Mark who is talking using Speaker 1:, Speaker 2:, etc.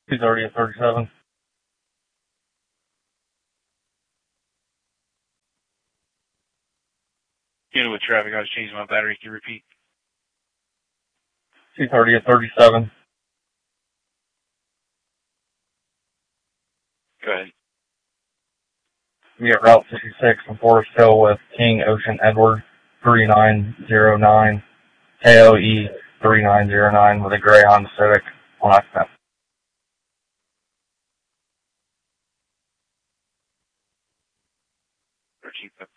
Speaker 1: 230 at 37.
Speaker 2: Unit with traffic, I was changing my battery. Can you repeat?
Speaker 1: 230 at 37.
Speaker 2: Go ahead.
Speaker 1: Be at Route 66 in Forest Hill with King Ocean Edward 3909, KOE 3909 with a gray Honda Civic on accident.
Speaker 2: Chief